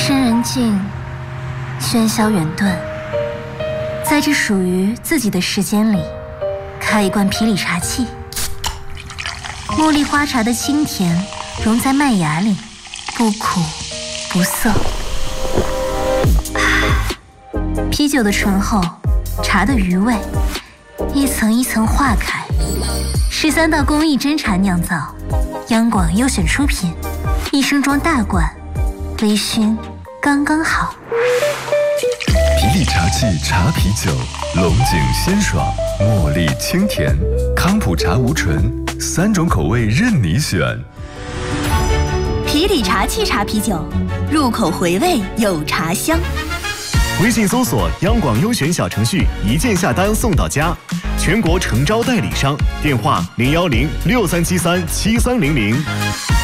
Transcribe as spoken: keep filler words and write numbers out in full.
夜深人静，喧嚣远遁，在这属于自己的时间里，开一罐皮里茶气。茉莉花茶的清甜融在麦芽里，不苦不涩。啤酒的醇厚，茶的余味，一层一层化开。十三道工艺真茶酿造，央广优选出品，一升装大罐，微醺刚刚好。 皮里茶气茶啤酒，龙井鲜爽，茉莉清甜，康普茶无醇，三种口味任你选。 皮里茶气茶啤酒，入口回味有茶香。 微信搜索央广优选小程序，一键下单送到家。全国诚招代理商，电话零幺零六三七三七三零零。